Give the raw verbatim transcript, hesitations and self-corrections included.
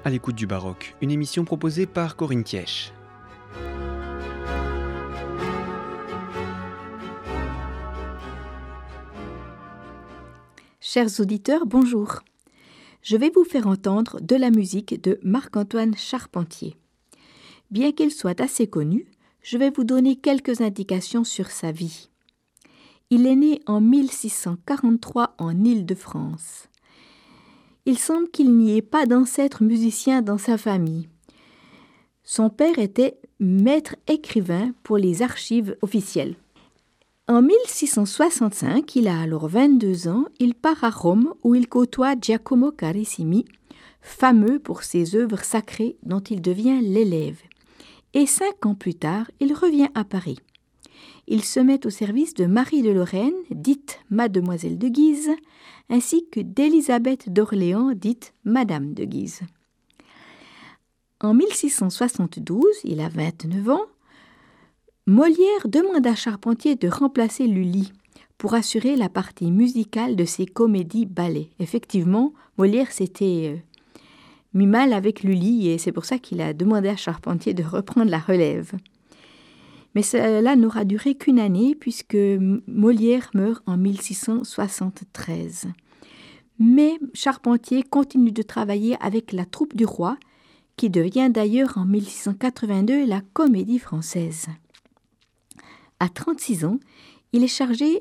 À l'écoute du baroque, une émission proposée par Corinne Thièche. Chers auditeurs, bonjour. Je vais vous faire entendre de la musique de Marc-Antoine Charpentier. Bien qu'il soit assez connu, je vais vous donner quelques indications sur sa vie. Il est né en mille six cent quarante-trois en Île-de-France. Il semble qu'il n'y ait pas d'ancêtre musicien dans sa famille. Son père était maître écrivain pour les archives officielles. En mille six cent soixante-cinq, il a alors vingt-deux ans, il part à Rome où il côtoie Giacomo Carissimi, fameux pour ses œuvres sacrées dont il devient l'élève. Et cinq ans plus tard, il revient à Paris. Il se met au service de Marie de Lorraine, dite Mademoiselle de Guise, ainsi que d'Élisabeth d'Orléans, dite Madame de Guise. En mille six cent soixante-douze, il a vingt-neuf ans, Molière demande à Charpentier de remplacer Lully pour assurer la partie musicale de ses comédies-ballets. Effectivement, Molière s'était euh, mis mal avec Lully et c'est pour ça qu'il a demandé à Charpentier de reprendre la relève. Mais cela n'aura duré qu'une année puisque Molière meurt en mille six cent soixante-treize. Mais Charpentier continue de travailler avec la troupe du roi, qui devient d'ailleurs en mille six cent quatre-vingt-deux la Comédie Française. À trente-six ans, il est chargé